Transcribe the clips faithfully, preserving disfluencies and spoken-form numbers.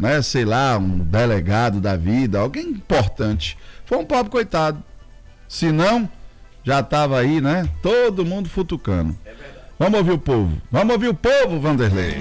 né, sei lá, um delegado da vida, alguém importante. Foi um pobre coitado. Se não, já estava aí, né? Todo mundo futucando. É verdade. Vamos ouvir o povo. Vamos ouvir o povo, Vanderlei.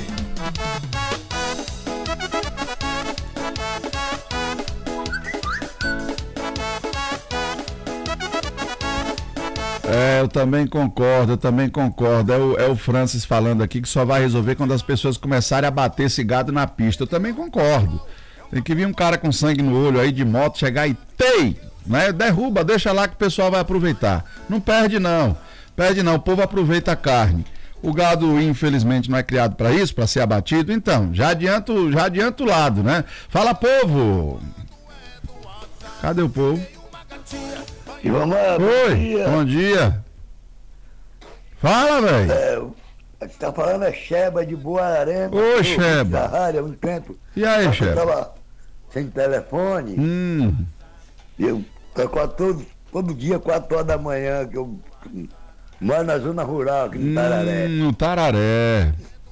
É, eu também concordo, eu também concordo. É o, é o Francis falando aqui que só vai resolver quando as pessoas começarem a bater esse gado na pista. Eu também concordo. Tem que vir um cara com sangue no olho aí de moto, chegar e tei, né? Derruba, deixa lá que o pessoal vai aproveitar. Não perde não, perde não, o povo aproveita a carne. O gado, infelizmente, não é criado para isso, para ser abatido. Então, já adianto, já adianto o lado, né? Fala, povo! Cadê o povo? Vamos, Oi, bom dia. Bom dia. Fala, velho. É, aqui tá falando é Sheba de Boarema. Ô, Sheba. Da rádio há muito tempo. E aí, Mas eu Sheba? tava sem telefone. Hum. Eu tô todo, todo dia, quatro horas da manhã, que eu moro na zona rural, aqui no hum, Tararé. No Tararé.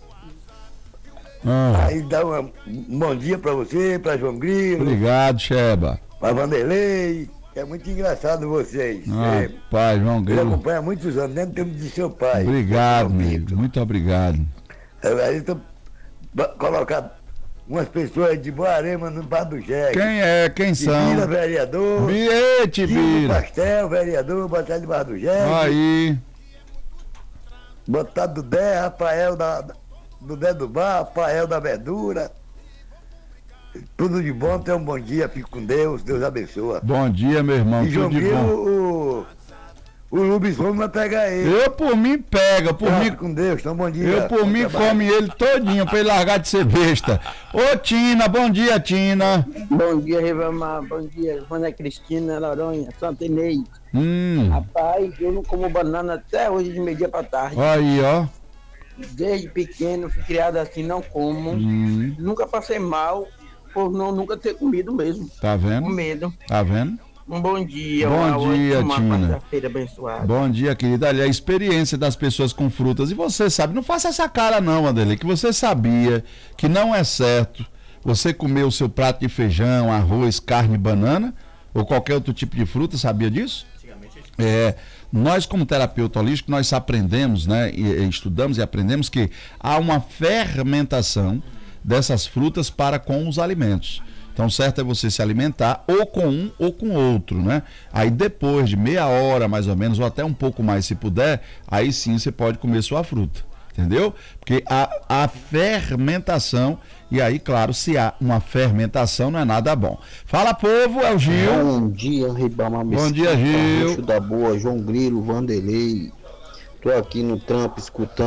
Ah, Aí dá uma- um bom dia pra você, pra João Grilo, obrigado, Sheba. pra Vanderlei. É muito engraçado vocês. Ah, É, pai, João ele Grilo. acompanha há muitos anos, dentro do tempo de seu pai. Obrigado, Seu amigo. Vitor. Muito obrigado. Aí então, colocar umas pessoas de Boarema no Bar do Jegue. Quem é? Quem são? Bira, vereador. Bilhete, Tino Bira. Pastel, vereador, botar de Bar do Jegue. Aí. Botar do Dé, Rafael da, do Dé do Bar, Rafael da Verdura. Tudo de bom, tenha um bom dia, fique com Deus, Deus abençoa. Bom dia, meu irmão. E João Tudo de bom. Grilo, o, o Rubens Gomes vai pegar ele. Eu, por mim, pega. Por Tchau, mim, fique com Deus, então bom dia. eu, por Bom mim, trabalho. come ele todinho pra ele largar de ser besta. Ô, Tina, bom dia, Tina. Bom dia, Rivamar. Bom dia, Ana Cristina, Noronha, Santa Inês. Hum. Rapaz, eu não como banana até hoje de meio-dia pra tarde. Aí, ó. Desde pequeno, fui criado assim, não como. Hum. Nunca passei mal por não nunca ter comido mesmo. Tá Com vendo? medo. Tá vendo? Um bom dia, Bom uma dia, ótima Tina. quarta-feira abençoada. Bom dia, querida. Ali, a experiência das pessoas com frutas. E você sabe, não faça essa cara não, Vanderlei, que você sabia que não é certo você comer o seu prato de feijão, arroz, carne, banana ou qualquer outro tipo de fruta, sabia disso? É, nós como terapeuta holístico, nós aprendemos, né, e, e estudamos e aprendemos que há uma fermentação dessas frutas para com os alimentos. Então, certo é você se alimentar ou com um ou com outro, né? Aí depois de meia hora, mais ou menos, ou até um pouco mais, se puder, aí sim você pode comer sua fruta, entendeu? Porque a, a fermentação, e aí, claro, se há uma fermentação, não é nada bom. Fala, povo, é o Gil. Bom dia, Ribamar. Bom dia, Gil. Roxo da Boa, João Grilo, Vanderlei. Tô aqui no trampo escutando.